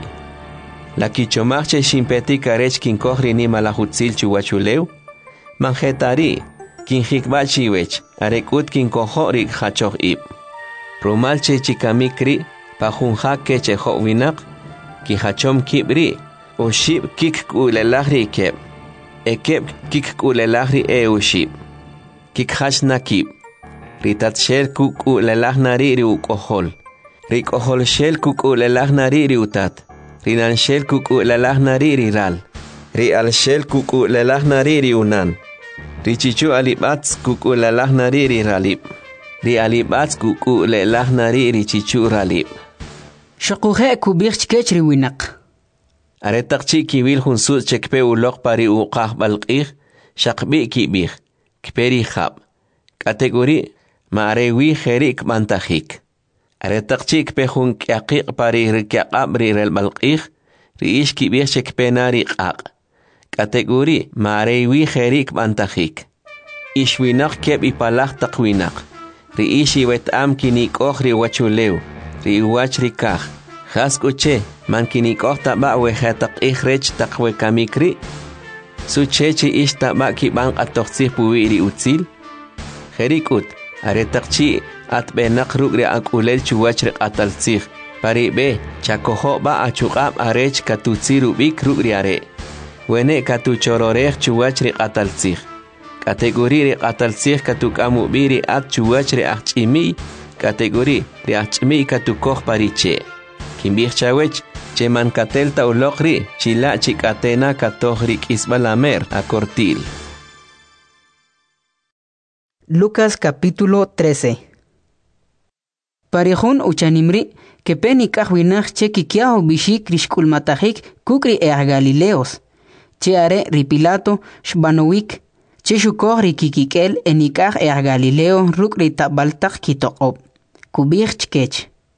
La kichomachche shimpetik arech kinkohri ni malajutzil chuwachulew. Manjetari, kinjikbachiwech, arekut kinkohorik hachoh ib. Rumalche chikamikri, pajunjak kecheho winak, kijachom kibri, o shib kik kulelahri keb. Ekeb kik kulelahri ushib. Kikhach nakib. Ritat shel kuku lelahnari ri ukohol. Rikohol shel kuku lelahnari ri utat. Rinan shel kuku lelahnari ri ral. Rial shel kuku lelahnari ri unan. Richichu alibats kuku lelahnari ri ralib. Ri alibats kuku lelahnari ri chichu ralib. Shakuje kubir chkech ri winak. Aretak chikiwil hunsut chekpe ulok pari uqah balqih. Shakbi kibir. Kperi khab. Kategori Maarewi jerik mantajik. Aretakchik pejun kyaqiq pari rikyaqab rirel balqij, riish kibirchek penari qaq. Kategori maarewi jerik mantajik. Ishwinak keb ipalaj taqwinak. Riishi wetam kinikoj riwachulew, riwach rikaj. Jaskuche, man kinikoj taba wejetaqij rech taqwekamikri. Suchechi ish taba kibanq atoqtzij puwiri utzil. Jerikut. Aretakchi at benak rugri akulel chuwachre ataltzig. Pari be chakojo ba achukab arech katutsiru bik rugri are. Wene katuchororech chuwachre ataltzig. Kategori re ataltzig katukamu biri at chuwachre achimi. Kategori re achimi katukoj pariche. Kimbich chawech che man katelta ulokri chila chikatena katohrik isbalamer akortil. Lucas capítulo 13. Parejón uchanimri que peni kahwinach che kikiao bishik rishkulmatajik kukri Galileos. Che are ripilato shbanowik che shukor rikikikel enikaj Galileo rukri tabaltak kitoqob. Kubir chkech.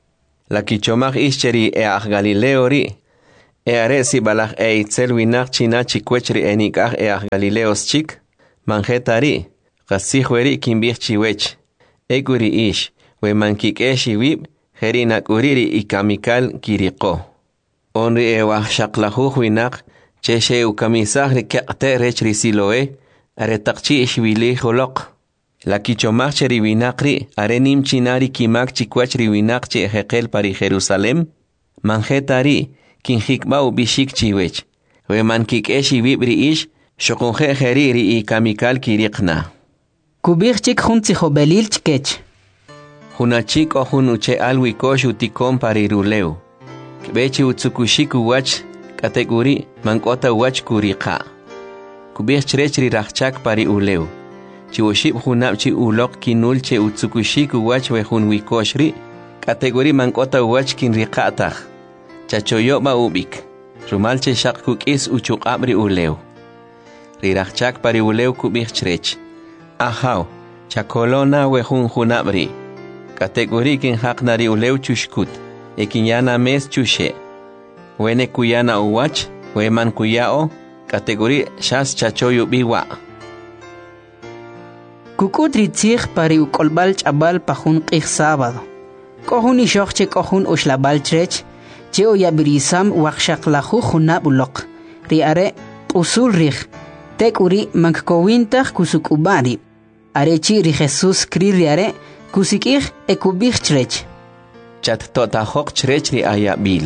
La kichomach ischeri Galileo ri. Are si balach itzel winach china chikwechri enikach Galileos chik. Manjetari. Gasihweri kimbich chiwech. Eguri ish. We mankik wib. Herinak uriri ikamikal kiriko. Onri shaqlahuj winach. Cheshe ukamisahri keqte rechri siloe. Are takchi ishwili holok. La kichomach cheri winakri. Are nim chinari kimak chikwechri winakchi ejekel pari Jerusalem. Manjetari. Kinjikbau bishik chiwech. We mankik wibri ish. Shokunje heriri ikamikal kirikna. Kubich chik juntijo belil chkech. Hunachik o hunuche alwikosh utikon pariruleu. Kbechi utsukushiku wach kategori mankota wach kurika. Kubich chrechri rachak pari uleu. Chiwoship hunapchi ulok kinulche utsukushiku wach we hunwikoshri. Kategori mankota wach kinrikatach. Chachoyoba ubik. Rumalche shakuk is uchuk abri uleu. Rirachak pari uleu kubich chrech. Ahaw, chakolona we hunabri. Kategori kin haknari uleu chushkut. Ekinyana mes chushe. Wene kuyana uwach, weman kuyao. Kategori shas chachoyu biwa. Kukutri tzich pari ukolbal chabal pahun qih sábado. Kohun ishokche kohun ushlabal trech. Cheo yabirisam wakshaklahu hunab ulok. Riare usul rich. Tek uri mankowintach kusukubari. Arechi ri Jesus kri riare. Kusikich ekubich trech. Chat totajok trech ri ayabil.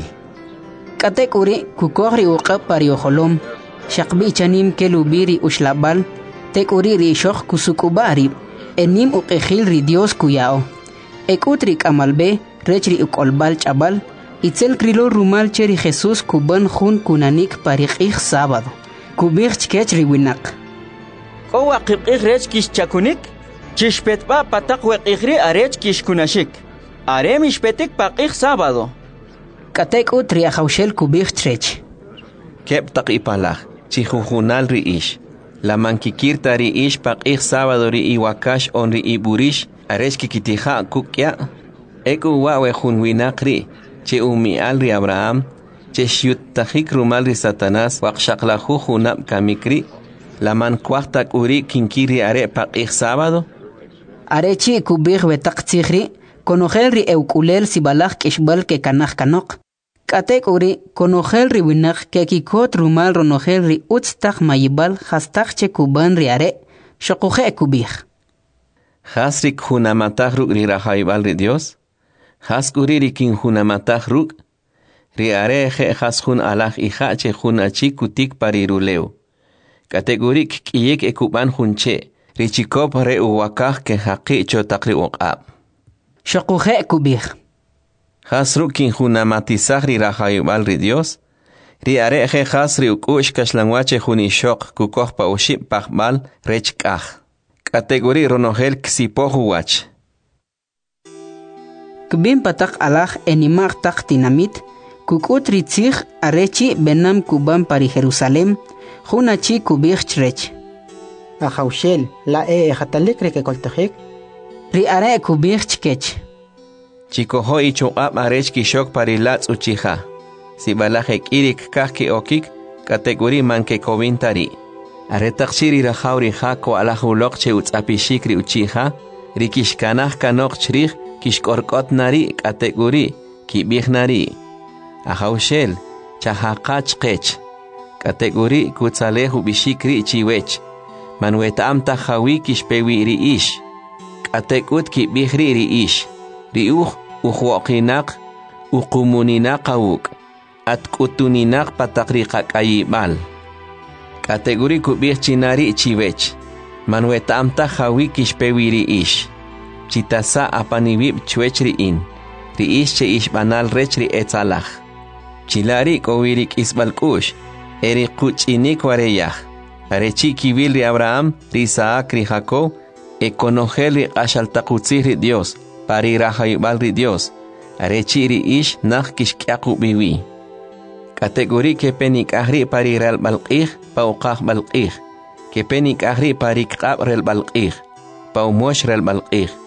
Katek uri kukori uqab pari oholom. Shakbi chanim kelubiri ushlabal. Tek uri ri shok kusukubari. Enim uqejil ri Dios kuyao. Ekutrik amalbe rechri ukolbal chabal. Itzel krilo rumal cheri Jesus kuban jun kunanik parikich sábado. Kubich chkech ri winak. Owa qibqich rech kish chakunik. Chishpetpa patak weqichri arech kish kunashik. Are mishpetik paqich sábado. Katek utri ajaushel kubich trech. Kep tak ipalach. Chihujunal ri ish. La mankikirta ri ish paqich sábado ri iwakash on ri iburish. Arech kikitija kukya. Eku wawe jun winakri. Che umial ri Abraham, che shiutajik rumal ri Satanás, wakshaklahu junab kamikri, la man kwahtak uri kinkiri are paqich sábado. Arechi kubich betak tzihri, konogel ri eukulel sibalach kishbal ke kanach kanok. Katek uri, konogel ri winach ke kikot rumal ronogel ri utztak mayibal hastak che kuban ri are, shokuje kubich. Hasrik junamatach ruk ri rahaibal ri Dios. Haskuri kin hunamatach ruk. Riareje haskun alach ihache hunachi kutik pariruleu. Kategorik kiyek ekuban hunche. Richikop re uwakach ke haqi chotakri uqab. Shokuje kubich. Hasruk kin hunamatizach ri rahayubal ri Dios. Riareje hasri ukush kashlangwache hunishok kukoh pa uship pachbal rechkach. Kategori ronogel ksipohu wach. Kbin patak alach enimach tak tinamit, kukutri tzich arechi benam kuban pari Jerusalem, junachi kubich chrech. Ajaushel, la ejatalik rekekoltajik. Ri are kubich chkech. Chikoho ichuab arech kishok pari latz uchija. Si balajek irik kahke okik, kategori manke kovintari. Aretakshiri rajauri jako alajulok che utzapishikri uchija, rikishkanach kanok chrich, kishkorkot nari kategori kibich nari. Ajaushel, chahakach kech. Kategori kutzalehu bishikri chiwech. Manuetam tahawi kishpewi ri ish. Katekut kibihri ri ish. Riuch uhuokinak ukumuниnak awuk. At kutuninak patakriqak ayibal. Kategori kubich chinari chiwech. Manuetam tahawi kishpewi ri ish. Chitasa apanibib chwechri in. Ri ish che ish banal rechri etzalach. Chilari kowirik isbalkush. Eri kuchinik wareyach. Arechi kibil ri Abraham, ri Isaac, ri Jacob. Ekonogel ri ashaltakutzi ri Dios. Pari rahayibal ri Dios. Arechi ri ish nach kishkyaku biwi. Kategori ke penik ahri pari rel balqih, pauqah balqih. Ke penik ahri pari kqab rel balqih. Paumosh rel balqih.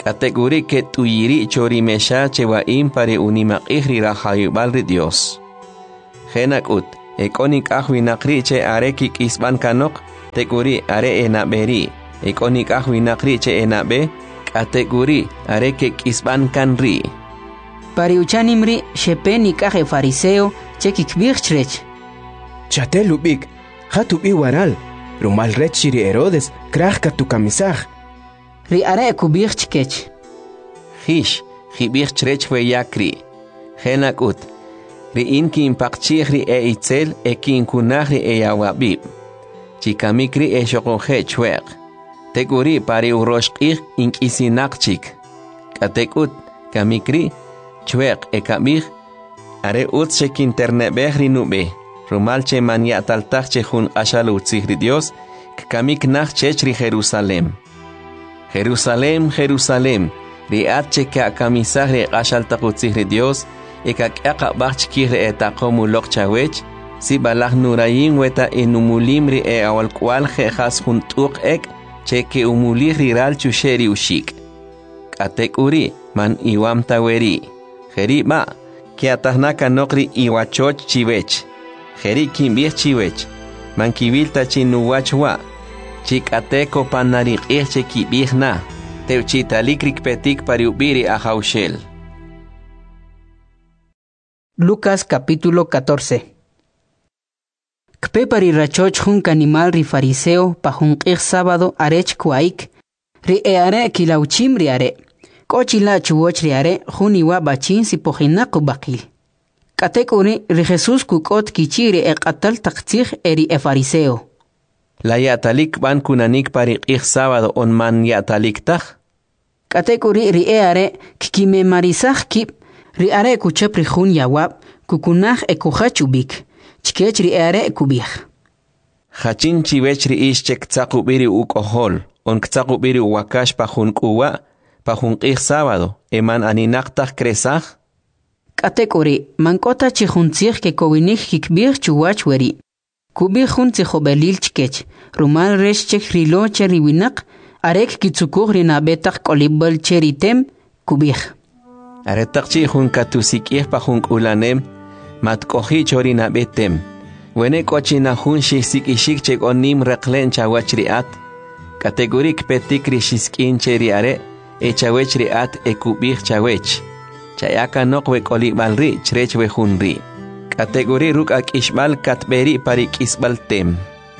Kategori que tuyiri chori mesha chewaim pare unimaqihri rahayubalri Dios. Genakut, ekonik ahwinakri che arekik isban kanok, teguri are enaberi, ekonik ahwinakri che enabe, kategori arekik isban kanri. Pariuchanimri shepenik aje fariseo chekik birchrech. Chatelubik, hatubi waral, rumal rechiri Herodes, krahka tu kamisaj. Ri are kubirchkech. Hish, hibirchrech we yakri. Genakut. Ri inki impakchihri e itzel e kinkunahri e yawabib. Chikamikri e shokonje chweq. Teguri pari uroshqih inkisinakchik. Katekut kamikri chweq e kamih are utshek internebehri nube. Rumalche manya taltachche hun ashalu tzihri Dios kamik nach chechri Jerusalem. Jerusalem, Jerusalem, riatche ka kamisahri ashal taqutzihri Dios ekak bachkihri etakomu lokchawech si balah nurayin weta enumulimri e awalkwal jejas juntuk ek cheke umulihri ral chusheri ushik. Katek uri man iwam taweri. Jeri ma kiatahnaka nokri iwachoch chivech. Jeri kimbich chivech. Man kibilta chinuwachwa. Chikateko panarik irche kibihna. Teuchitalikrik petik pariubiri a Jaushel. Lucas capítulo 14. Kpe parirachoch jun animal ri fariseo pa jun sábado arech kuaik. Ri eare kilauchim ri are. Kochila chuwoch ri are jun iwa bachin si pojinaku bakil. Katekuri ri Jesús kukot kichiri e qatal taqtzih eri e fariseo. La yatalik ban kunanik parik sábado on man yatalik taj. Katekuri ri eare kikime marisaj kip. Ri are kuchap ri jun yawab kukunaj e kuchachubik. Chkech ri are kubih. Hachin chivech ri ishchek tzakubiri ukohol. On ktzakubiri wakash pa jun kuwa. Pa jun sábado. Eman aninaktaj kresaj. Katekuri mankota chihuntzih ke kowinik kikbir chuwach weri. Kubih jun tzihobelil chkech. Rumal resh chek rilo cheri winak. Arek kitsukuh rinabetak kolibel cheritem kubih. Aretakchi jun katusik pa jun ulanem. Matkohi chorina betem. Wene kochina jun shisik ishik chek onim reklen chawachriat. Kategorik petikri shiskin cheriare. E chawechriat e kubih chawech. Chayaka nokwe kolibalri chrechwe junri. Kategori ruk ak ishbal katberi parik isbaltem.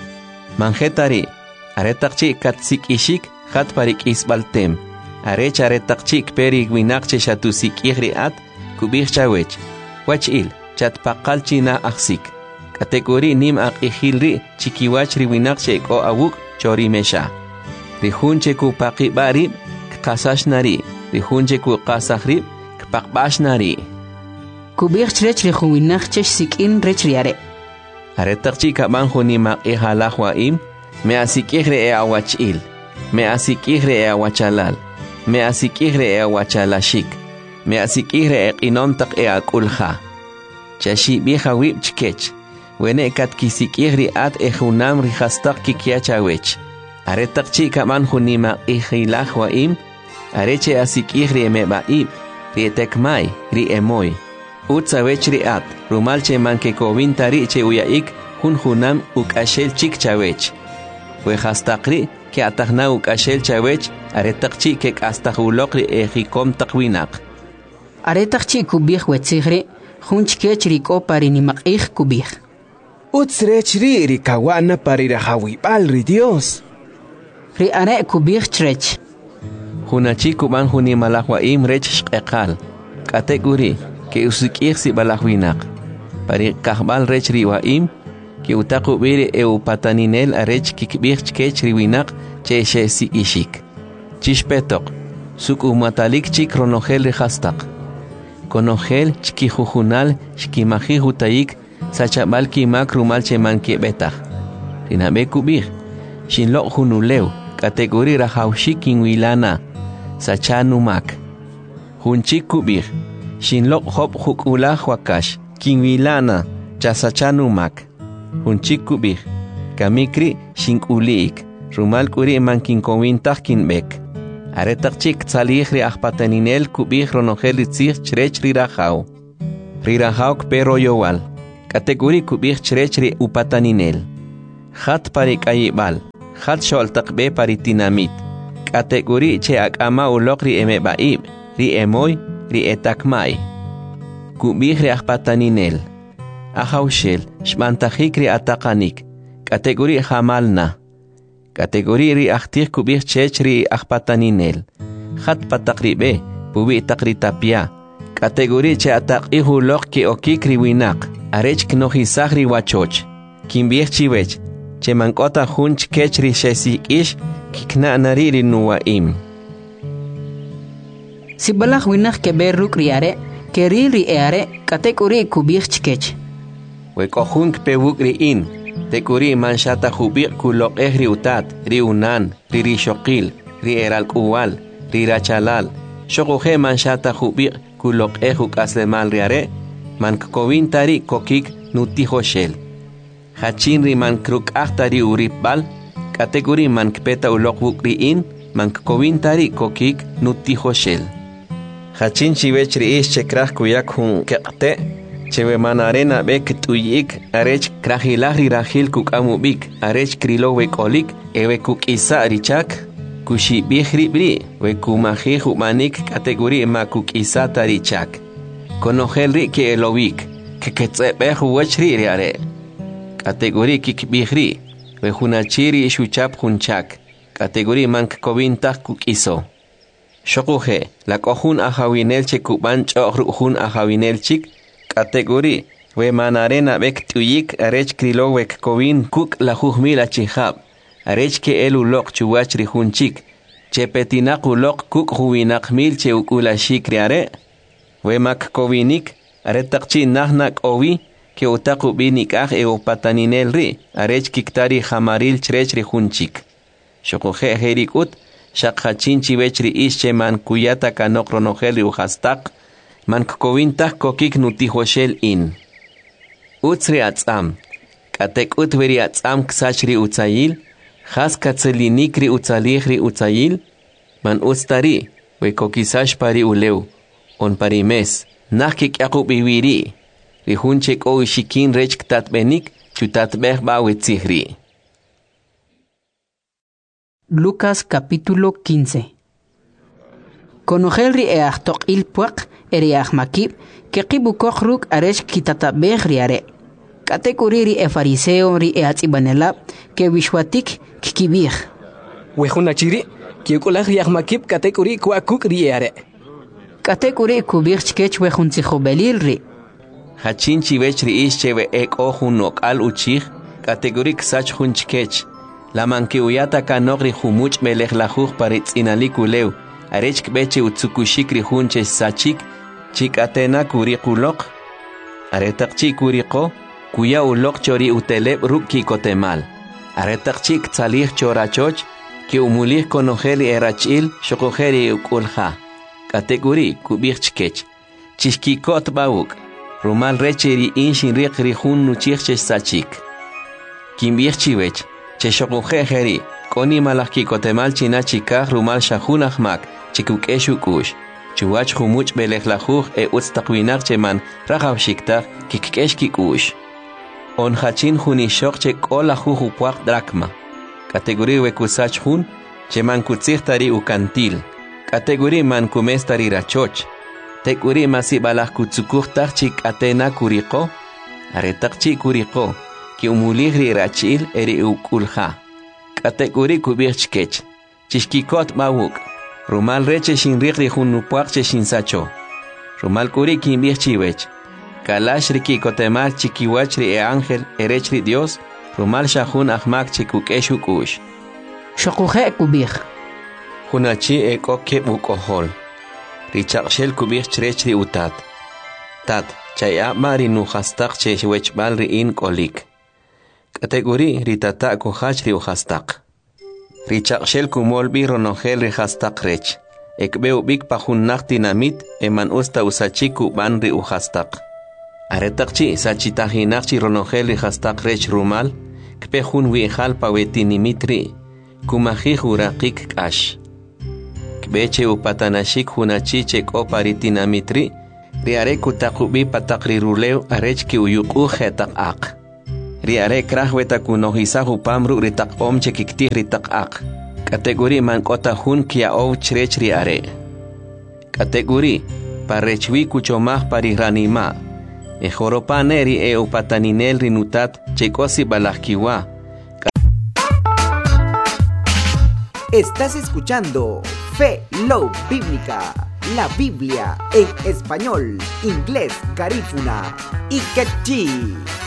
Manjetari. Aretakchi katsik ishik hat parik isbaltem. Arech aretakchi peri winakche shatusik ihriat kubih chawech. Wachil. Chat pakal china aksik. Kategori nim ak ihilri chikiwachri winakche ko awuk chori mesha. Rihunche ku pakibari kasashnari. Rihunche ku kasahri pakbashnari. Kubih chrech ri winakche sikin rechriare. Aretakchi kabanjo ni mak ihalahwaim. Me asikihre e awachil. Me asikihre e awachalal. Me asikihre e awachalashik. Me asikihre e inomtak e akulha. Chashi biha wib chkech. Wene kat kisikihri at e junam rihastak kikiachawech. Aretak chika man junima ihilahwaim. Areche asikihri me baib. Rietek mai, ri emoy. Utsawech ri at. Rumalche manke kovintari che uyaik. Junam ukashel chik chawech. Wehastakri ke atahna ukashel chawech. Aretakchi ke astahulokri e hikom takwinak. Aretakchi kubih wetzihri. Junchkech riko parinimak kubih. Utsrech ri rikawana parirahawibal ri Dios. Ri are kubih chrech. Junachi kuban junimalahwaim rech shqeqal. Kategori ke usikih si balahwinak. Pari kahbal rech riwaim. Ke utakubiri e upataninel arech kikbih chkech riwinak cheshe si ishik. Chishpetok. Suk umatalik chik ronogel rihastak. Konogel chkijujunal shkimaji hutaik sachabal kimak rumal cheman kiebetaj. Rinabe kubih. Shinlo junuleu. Kategori rahaushik kinwilana. Sachanumak. Junchik kubih. Shinlo hop hukulah wakash. Kinwilana. Chasachanumak. Junchik kubih. Kamikri shinkuliik. Rumal kuri man kinkowintah kinbek. Aretaqchik tzalih ri ahpataninel kubih ronogel itzih chrech rirajao. Rirajao kpero yowal. Kategori kubih chrech ri upataninel. Hat parik ayibal. Hat sholtaqbe paritinamit. Kategori che akama ulok ri emebaib. Ri emoy, ri etakmay. Kubih ri ahpataninel. Ahawshel, shmantajik ri atakanik. Kategori hamalna. Kategori ri ahtir kubih chech ri ahpataninel. Hat patakribe, pubi takri tapia. Kategori che atak ihulok ki okik ri winak. Arech knohisag ri wachoch. Kimbih chiwech. Che mankota hunch kech ri shesik ish. Kikna nari ri nuwaim. Sibalak winak keberruk riare. Keri ri eare. Kategori kubih chkech. Wekohunk pewuk ri in. Tekuri manshata hubik kulok ri utat, ri unan, ri shokil, ri eral kuwal, ri rachalal. Shokohe manshata hubik kulok huk aslemal riare, man kovin tari kokik nuti hoshel. Hachin ri man kruk ahtari uripbal, kategori man kpeta ulok wuk ri in, man kovin tari kokik nuti hoshel. Hachin chivech ri ish chekrach kuyak hun kekte, chewe manarena bek tuyik arech krahilahri rahil kuk amubik arech krilo wekolik ewe kuk isa richak kushi bihri bri we kumahi humanik kategori ma kuk isa tarichak konohelri ke elowik ke ketsebe huwachri riare kategori kik bihri we hunachiri shuchap hunchak kategori mank kovinta kuk iso shokuhe la kohun ahawinel che kuban chohru hun ahawinel chik kategori we manarena bek tuyik arech krilo wek kovin kuk la juhmila chihab arech ke elu lok chuwach ri hunchik che petinak ulok kuk huwinak mil che ukula shikriare we mak kovinik aretaqchi nahnak owi ke utaku binik ah e upataninel ri arech kiktari hamaril chrech ri hunchik shokohe herikut shakhachin chiwech ri ische man kuyata kanok ronogel ri uhastak man kovintak kokik nuti hoshel in. Utsri atzam. Katek utveri atzam ksachri utzayil. Has katzelinikri utzalihri utzayil. Man ustari. We kokisash pari uleu. On pari mes. Nakik yakub iwiri. Rihunchek o ishikin rech ktatbenik. Chutatbeh bawetzihri. Lucas capítulo 15. Conojelri eachtok ilpuak. Eriach makib, que kibukohruk aresh kitatabeh riare. Katekuriri e fariseo ri e atzibanelab, que wishwatik kikibih. Wehunachiri, que ukulach riach makib katekuri kuakuk riare. Katekuri kubih chkech wehunzichobelil ri. Hachin chivech ri ischewe ek ohunok al uchich, kategori ksach hunchkech. La manke uyata kanogri humuch melech lajuch paritz inalikuleu. Arech kbeche utsukushik ri hunche sachik. Chikatena kurikulok, aretakchi kuriko, kuya ulok chori uteleb ruki kotemal. Aretakchi tzalih chorachoch, ki umulih konojeli erachil, shokojeri ukulha. Kategori kubich chkech. Chishkikot bauk, rumal recheri inshin rik rihun nuchich sachik. Kimbich chiwech, che shokojeri, koni malaki kotemal chinachikah rumal shahunahmak, chikukeshukush. Chuwach humuch belech lajuch e utztakwinak cheman rajav shiktak kikkesh kikush. On hachin hunishok che kol lajuch upuak drakma. Kategori wekusach hun cheman kutzich ukantil. Kategori man kumes tari rachoch. Tekuri masibalach kutzukuch chik atena kuriko. Aretak chi kuriko. Ki umulihri rachil eri ukulha. Kategori kubich kech. Chishkikot mawuk. Rumal reche shin rikri hunupuak che shin sacho. Rumal kuri kimbich chiwech. Kalash riki kotemal chikiwachri e ángel erechri Dios. Rumal shahun ahmak chikukeshu kush. Shokuhe kubich. Hunachi e kokep ukohol. Richakshel kubich chrechri utat. Tat chaya mari nuhastak che wechbal ri in kolik. Kategori ritata kohachri uhastak. Richakshel kumolbi ronogel rihastak rech. Ekbeu bik pahunnak dinamit eman usta usachiku ban ri uhastak. Aretakchi sachitahinakchi ronogel rihastak rech rumal. Kpehun wiejal pawetinimitri. Kumahih urakik kash. beche upatanashik hunachiche koparitinamit riare kutakubi patakri ruleo arech ki uyuku hetak ak. Riare krahweta kunohisa hupamru ritak omche kikti ritak ak. Kategori mankota hun kia ou chrech riare. Kategori parechwi kuchomah pariranima. Ejoropaneri e upataninel rinutat chekosi balahkiwa. Estás escuchando Fe Love Bíblica, la Biblia en español, inglés, garífuna y quechí.